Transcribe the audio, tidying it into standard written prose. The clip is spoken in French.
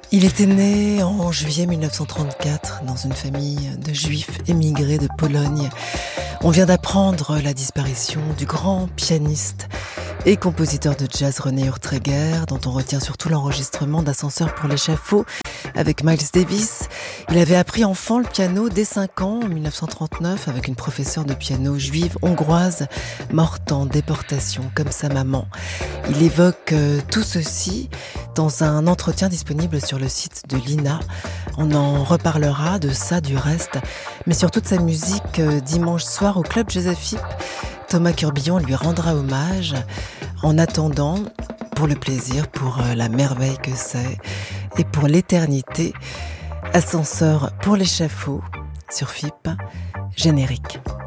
Il était né en juillet 1934 dans une famille de juifs émigrés de Pologne. On vient d'apprendre la disparition du grand pianiste et compositeur de jazz René Urtreger, dont on retient surtout l'enregistrement d'Ascenseur pour l'échafaud avec Miles Davis. Il avait appris enfant le piano dès 5 ans, en 1939, avec une professeure de piano juive hongroise morte en déportation, comme sa maman. Il évoque tout ceci dans un entretien disponible sur le site de l'INA. On en reparlera de ça, du reste, mais surtout de sa musique dimanche soir au Club Joséphine. Thomas Curbillon lui rendra hommage. En attendant, pour le plaisir, pour la merveille que c'est, et pour l'éternité, Ascenseur pour l'échafaud sur FIP, générique.